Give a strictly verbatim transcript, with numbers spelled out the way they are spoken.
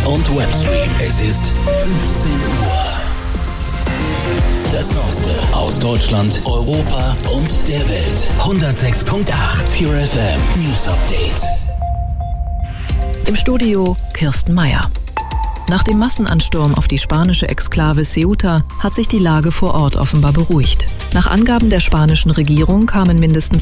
und Webstream. Es ist fünfzehn Uhr. Das Neueste aus Deutschland, Europa und der Welt. hundertsechs Komma acht Pure F M News Update. Im Studio Kirsten Meier. Nach dem Massenansturm auf die spanische Exklave Ceuta hat sich die Lage vor Ort offenbar beruhigt. Nach Angaben der spanischen Regierung kamen mindestens